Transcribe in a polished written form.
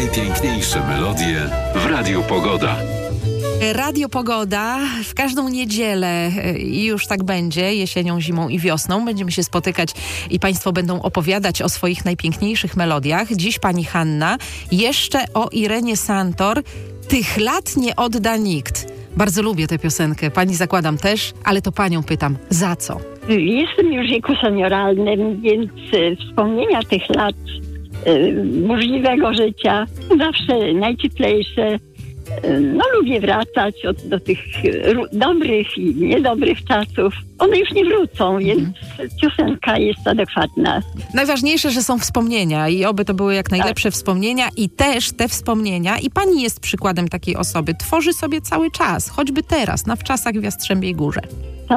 Najpiękniejsze melodie w Radiu Pogoda. Radio Pogoda w każdą niedzielę i już tak będzie, jesienią, zimą i wiosną. Będziemy się spotykać i Państwo będą opowiadać o swoich najpiękniejszych melodiach. Dziś pani Hanna, jeszcze o Irenie Santor. Tych lat nie odda nikt. Bardzo lubię tę piosenkę. Pani zakładam też, ale to panią pytam, za co? Jestem już w wieku senioralnym, więc wspomnienia tych lat możliwego życia zawsze najcieplejsze. Lubię wracać do tych dobrych i niedobrych czasów. One już nie wrócą, więc piosenka jest adekwatna. Najważniejsze, że są wspomnienia i oby to były jak najlepsze wspomnienia i też te wspomnienia, i pani jest przykładem takiej osoby, tworzy sobie cały czas, choćby teraz, na wczasach w Jastrzębiej Górze.